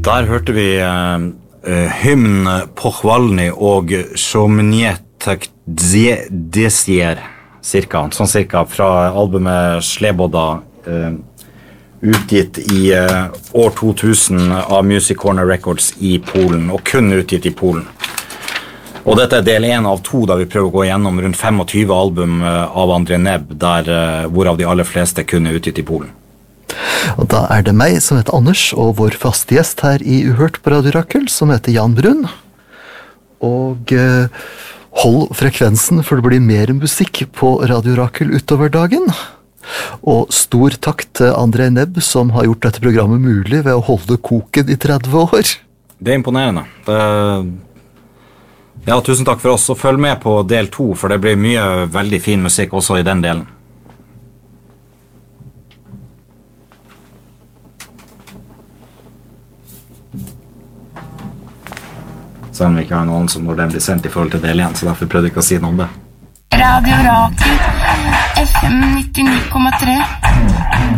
Der hørte vi hymn Pochvalny og Shomnietak Desier, sånn cirka fra albumet Sleboda, utgitt i år 2000 av Music Corner Records i Polen, og kun utgitt i Polen. Og dette del 1 av 2 da vi prøver å gå gjennom rundt 25 album av André Nebb, hvorav de aller fleste kun utgitt i Polen. Og da det meg som heter Anders, og vår faste gjest her i Uhørt på Radio Rakel, som heter Jan Brun. Og hold frekvensen, for det blir mer musikk på Radio Rakel utover dagen. Og stor takk til André Nebb, som har gjort dette programmet mulig ved å holde koken i 30 år. Det imponerende. Ja, tusen takk for oss, og følg med på del 2, for det blir mye veldig fin musikk også i den delen. Selv om vi ikke har noen som når den blir sendt i forhold til del 1, så derfor prøvde jeg ikke å si noe om det. Radio Rakel, FM 99,3.